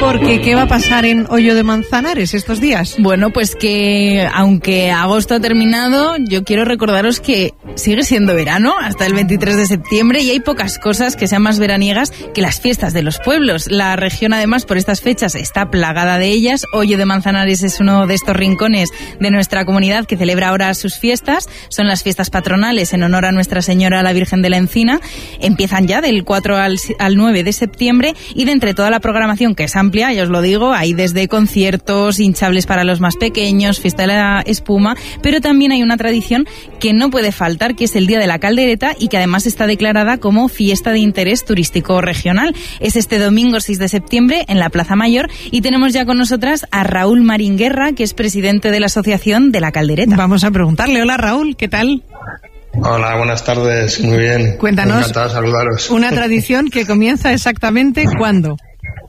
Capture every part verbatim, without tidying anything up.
Porque, ¿qué va a pasar en Hoyo de Manzanares estos días? Bueno, pues que aunque agosto ha terminado, yo quiero recordaros que sigue siendo verano hasta el veintitrés de septiembre y hay pocas cosas que sean más veraniegas que las fiestas de los pueblos. La región, además, por estas fechas está plagada de ellas. Hoyo de Manzanares es uno de estos rincones de nuestra comunidad que celebra ahora sus fiestas. Son las fiestas patronales en honor a Nuestra Señora la Virgen de la Encina. Empiezan ya del cuatro al nueve de septiembre y de entre toda la programación, que es amplia, ya os lo digo, hay desde conciertos, hinchables para los más pequeños, fiesta de la espuma, pero también hay una tradición que no puede faltar, que es el Día de la Caldereta y que además está declarada como fiesta de interés turístico regional. Es este domingo seis de septiembre en la Plaza Mayor y tenemos ya con nosotras a Raúl Marín Guerra, que es presidente de la Asociación de la Caldereta. Vamos a preguntarle. Hola, Raúl, ¿qué tal? Hola, buenas tardes, muy bien. Cuéntanos, encantado de saludaros. Una tradición que comienza exactamente ¿cuándo?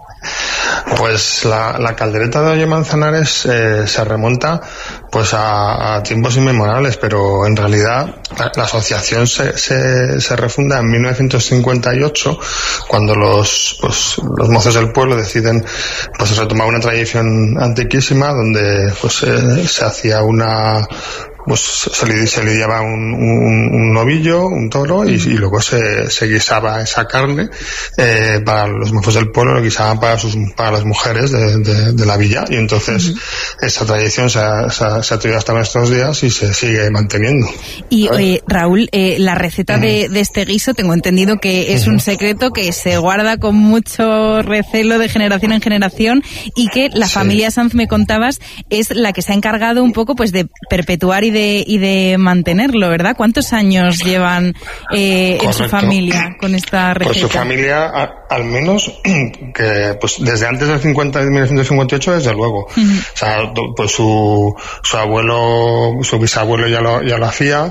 Pues la, la caldereta de Hoyo Manzanares eh, se remonta pues a, a tiempos inmemorables, pero en realidad la, la asociación se, se, se refunda en mil novecientos cincuenta y ocho, cuando los pues los mozos del pueblo deciden pues retomar una tradición antiquísima donde pues eh, se hacía una pues se, le, se lidiaba un, un, un novillo, un toro, y, y luego se, se guisaba esa carne eh, para los mozos del pueblo, lo guisaban para sus para las mujeres de, de, de la villa, y entonces uh-huh. esa tradición se ha, se, ha, se ha traído hasta nuestros días y se sigue manteniendo. Y eh, Raúl, eh, la receta uh-huh. de, de este guiso, tengo entendido que es uh-huh. un secreto que se guarda con mucho recelo de generación en generación y que la sí. familia Sanz, me contabas, es la que se ha encargado un poco pues de perpetuar y de De, y de mantenerlo, ¿verdad? ¿Cuántos años llevan eh, en su familia con esta receta? Pues su familia, a, al menos, que pues desde antes del cincuenta, de mil novecientos cincuenta y ocho, desde luego. Uh-huh. O sea, pues su, su abuelo, su bisabuelo ya lo, ya lo hacía,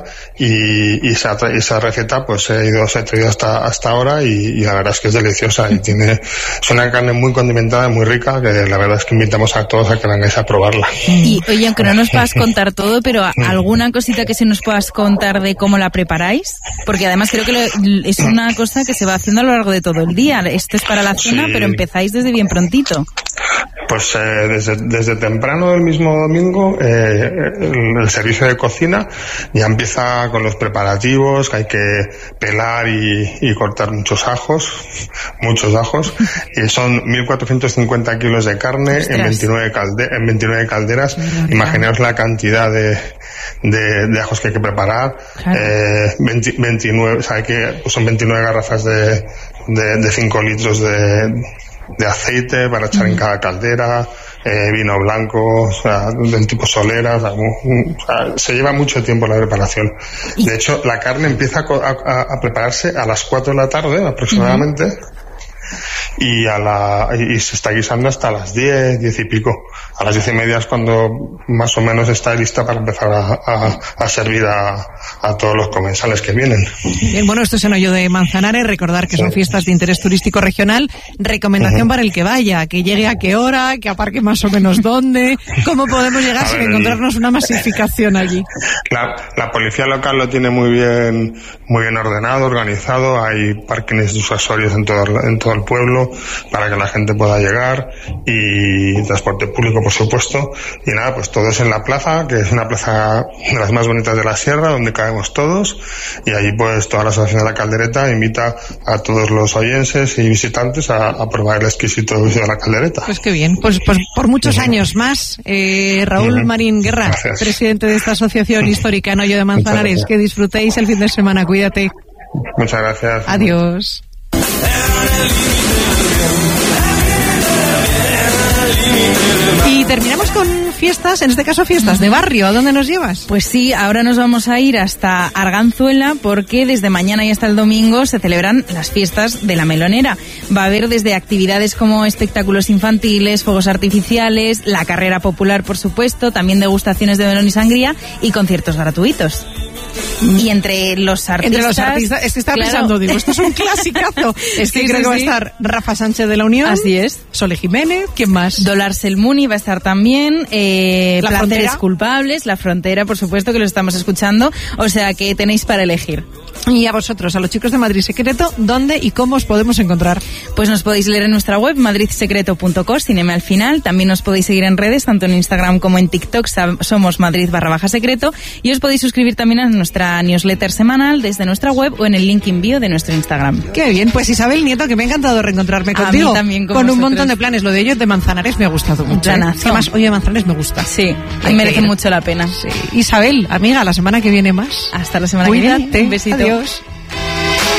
y, y esa, esa receta pues se ha ido, se ha traído hasta, hasta ahora, y, y la verdad es que es deliciosa, y tiene, es una carne muy condimentada, muy rica, que la verdad es que invitamos a todos a que vengáis a probarla. Y oye, aunque no nos puedas contar todo, pero ¿alguna cosita que se nos puedas contar de cómo la preparáis? Porque además creo que lo, es una cosa que se va haciendo a lo largo de todo el día. Esto es para la cena, sí. pero empezáis desde bien prontito. Pues eh, desde, desde temprano del mismo domingo eh, el, el servicio de cocina ya empieza con los preparativos, que hay que pelar y, y cortar muchos ajos, muchos ajos, y son mil cuatrocientos cincuenta kilos de carne en veintinueve, calde, en veintinueve calderas. Imaginaos la cantidad de, de, de ajos que hay que preparar. Claro. eh, veinte, veintinueve, o sea, hay que, pues son veintinueve garrafas de, de, de cinco litros de de aceite para echar mm. en cada caldera, eh, vino blanco, o sea, del tipo solera, o sea, un, o sea, se lleva mucho tiempo la preparación. De hecho, la carne empieza a, a, a prepararse a las cuatro de la tarde aproximadamente, mm. y a la y se está guisando hasta las diez, diez y pico. A las diez y media es cuando más o menos está lista para empezar a, a, a servir a, a todos los comensales que vienen. Bien, bueno, esto es en Hoyo de Manzanares. Recordar que son fiestas de interés turístico regional. Recomendación uh-huh. para el que vaya, que llegue a qué hora, que aparque más o menos dónde. ¿Cómo podemos llegar a sin ver, encontrarnos una masificación allí? La, la policía local lo tiene muy bien, muy bien ordenado, organizado. Hay parkings disuasorios en todo, en todo el pueblo para que la gente pueda llegar, y transporte público, por supuesto. Y nada, pues todo es en la plaza, que es una plaza de las más bonitas de la sierra, donde caemos todos, y allí pues toda la Asociación de la Caldereta invita a todos los oyenses y visitantes a, a probar el exquisito guiso de la caldereta. Pues qué bien, pues, pues por muchos uh-huh. años más. eh, Raúl uh-huh. Marín Guerra, Gracias. presidente de esta asociación histórica en Hoyo de Manzanares, que disfrutéis el fin de semana, cuídate. Muchas gracias. Adiós. Y terminamos con fiestas, en este caso fiestas de barrio. ¿A dónde nos llevas? Pues sí, ahora nos vamos a ir hasta Arganzuela, porque desde mañana y hasta el domingo se celebran las fiestas de la Melonera. Va a haber desde actividades como espectáculos infantiles, fuegos artificiales, la carrera popular, por supuesto, también degustaciones de melón y sangría y conciertos gratuitos. Y entre los artistas... Entre los artistas, es que estaba claro. pensando, digo, esto es un clasicazo. Es que sí, creo sí, que va a estar Rafa Sánchez de la Unión. Así es. Sole Jiménez, ¿quién más? Dolar Selmuni va a estar también. Eh, ¿La Placeres Frontera? Culpables, La Frontera, por supuesto, que lo estamos escuchando. O sea que tenéis para elegir. Y a vosotros, a los chicos de Madrid Secreto, ¿dónde y cómo os podemos encontrar? Pues nos podéis leer en nuestra web, madrid secreto punto co, sin M al final. También nos podéis seguir en redes, tanto en Instagram como en TikTok, somos Madrid barra baja secreto. Y os podéis suscribir también a nuestra newsletter semanal desde nuestra web o en el link en bio de nuestro Instagram. Qué bien, pues Isabel Nieto, que me ha encantado reencontrarme a contigo. Mí también, con con vosotros. Un montón de planes. Lo de ellos de Manzanares me ha gustado mucho. ¿eh? Además, oye, Manzanares me gusta. Sí, y merece mucho la pena. Sí. Isabel, amiga, la semana que viene más. Hasta la semana Cuídate. que viene. Un besito. Adiós.